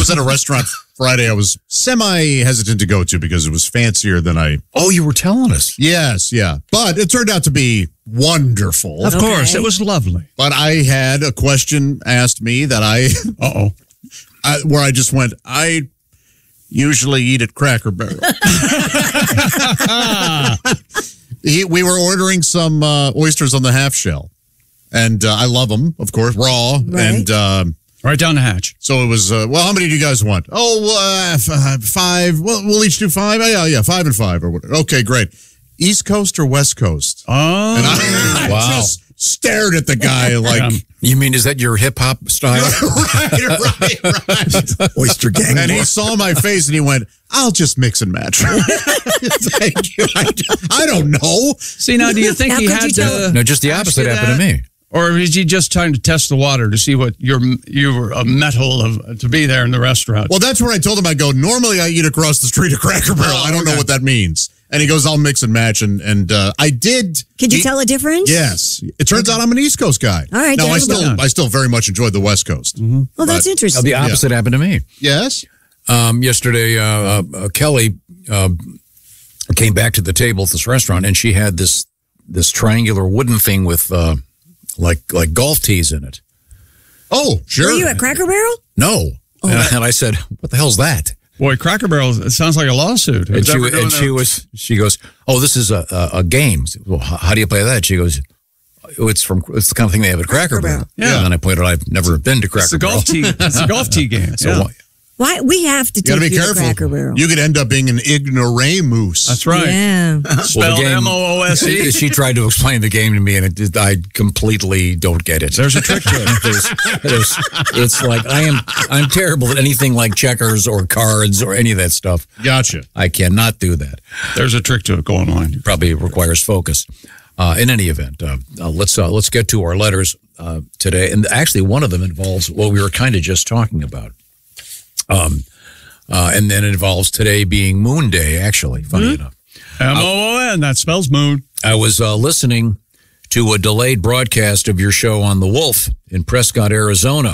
was at a restaurant Friday I was semi-hesitant to go to because it was fancier than I... Oh, you were telling us. Yes, yeah. But it turned out to be wonderful. Of course, it was lovely. But I had a question asked me that where I just went, I usually eat at Cracker Barrel. We were ordering some oysters on the half shell. And I love them, of course, raw. Right. And right down the hatch. so it was, well, how many do you guys want? Oh, 5. Well, we'll each do 5. Yeah, 5 and 5 or whatever. Okay, great. East Coast or West Coast? Oh. And I just stared at the guy like... You mean, is that your hip-hop style? right. Oyster gang. And he saw my face and he went, I'll just mix and match. Thank you. I don't know. See, now, do you think he had to... No, just the opposite happened to me. Or is he just trying to test the water to see what you were a metal of to be there in the restaurant? Well, that's where I told him, I go, normally I eat across the street at Cracker Barrel. I don't know what that means. And he goes, I'll mix and match. And I did. Could you tell a difference? Yes. It turns out I'm an East Coast guy. All right. Now, I still very much enjoyed the West Coast. Mm-hmm. Well, that's interesting. The opposite happened to me. Yes. Yesterday, Kelly came back to the table at this restaurant, and she had this triangular wooden thing with like golf tees in it. Oh, sure. Were you at Cracker Barrel? No. And I said, what the hell's that? Boy, Cracker Barrel, it sounds like a lawsuit. And she goes, oh, this is a game. Well, how do you play that? She goes, it's the kind of thing they have at Cracker Barrel. Yeah. And then I pointed out I've never been to Cracker Barrel. It's a golf tee game. So Why we have to You gotta take be you to careful. Cracker Barrel? You could end up being an ignoramus. That's right. Yeah. Spelled M-O-O-S-E. She tried to explain the game to me, and I completely don't get it. There's a trick to it. It's like I'm terrible at anything like checkers or cards or any of that stuff. Gotcha. I cannot do that. There's a trick to it. Go online. Probably requires focus. In any event, let's get to our letters today, and actually one of them involves what we were kind of just talking about. And then it involves today being Moon Day, actually, funny enough. M-O-O-N, that spells moon. I was listening to a delayed broadcast of your show on the Wolf in Prescott, Arizona.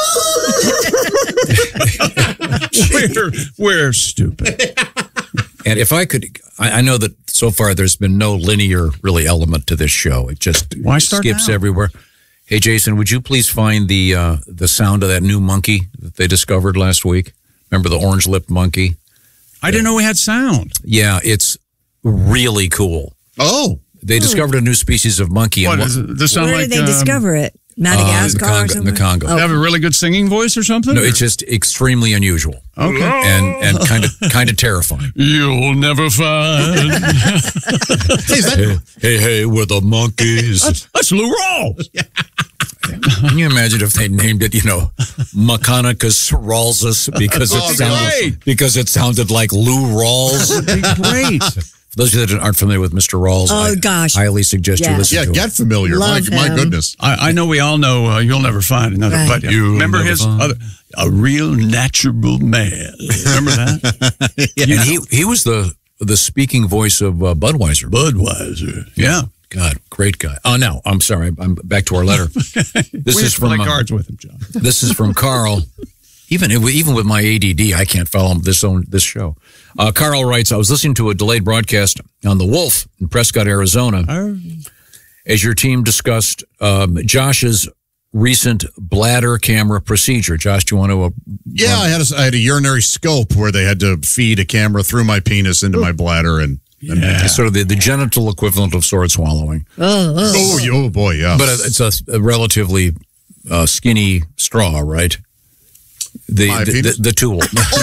We're stupid. And if I could, I know that so far there's been no linear, really, element to this show. It just skips everywhere. Hey, Jason, would you please find the sound of that new monkey that they discovered last week? Remember the orange-lipped monkey? I didn't know we had sound. Yeah, it's really cool. Oh. They discovered a new species of monkey. What is it? This sound Where like, did they discover it? Madagascar or something? In the Congo. They have a really good singing voice or something? No, it's just extremely unusual. Okay. And kind of terrifying. You'll never find. Hey, we're the monkeys. That's Lou Rawls. Can you imagine if they named it, Mechanicus Rawlsus because it sounded like Lou Rawls? That'd be great. For those of you that aren't familiar with Mr. Rawls, gosh. I highly suggest you listen to him. Get familiar. My goodness. I know we all know You'll Never Find Another. Right. But remember his other, A Real Natural Man. Remember that? And he was the speaking voice of Budweiser. Budweiser. Yeah. God, great guy. Oh, no, I'm sorry. I'm back to our letter. This is from cards with him, John. This is from Carl. Even with my ADD, I can't follow this show. Carl writes, I was listening to a delayed broadcast on the Wolf in Prescott, Arizona, as your team discussed Josh's recent bladder camera procedure. Josh, do you want to? Yeah, I had a urinary scope where they had to feed a camera through my penis into my bladder and sort of the genital equivalent of sword swallowing. Oh boy, yeah. But it's a relatively skinny straw, right? The tool.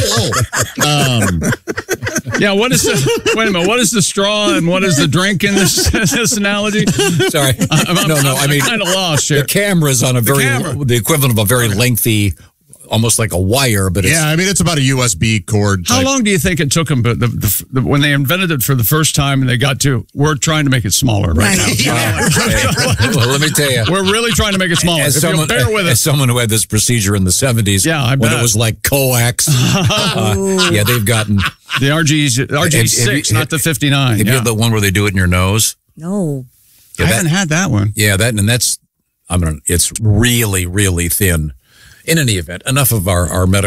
Yeah, wait a minute, what is the straw and what is the drink in this analogy? Sorry. I'm kind of lost here. The camera's on the equivalent of a very lengthy, almost like a wire, but it's about a USB cord. How long do you think it took them? But when they invented it for the first time and they got to, we're trying to make it smaller right now. Well, let me tell you, we're really trying to make it smaller. As someone who had this procedure in the 70s, when it was like coax, they've gotten the RG6, not the 59. Have you had the one where they do it in your nose? No, I haven't had that one. Yeah, it's really, really thin. In any event, enough of our medical.